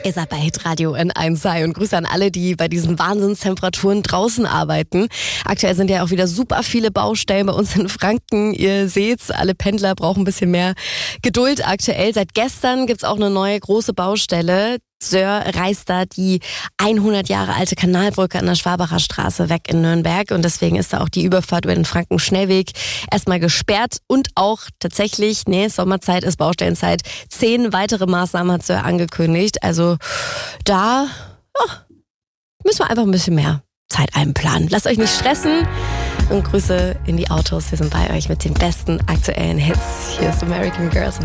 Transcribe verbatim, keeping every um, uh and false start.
Ihr seid bei Hitradio N eins und Grüße an alle, die bei diesen Wahnsinnstemperaturen draußen arbeiten. Aktuell sind ja auch wieder super viele Baustellen bei uns in Franken. Ihr seht's, alle Pendler brauchen ein bisschen mehr Geduld aktuell. Seit gestern gibt's auch eine neue große Baustelle. Söhr reißt da die hundert Jahre alte Kanalbrücke an der Schwabacher Straße weg in Nürnberg und deswegen ist da auch die Überfahrt über den Franken-Schnellweg erstmal gesperrt und auch tatsächlich, nee, Sommerzeit ist Baustellenzeit, zehn weitere Maßnahmen hat Söhr angekündigt. Also da oh, müssen wir einfach ein bisschen mehr Zeit einplanen. Lasst euch nicht stressen und Grüße in die Autos. Wir sind bei euch mit den besten aktuellen Hits. Hier ist American Girls.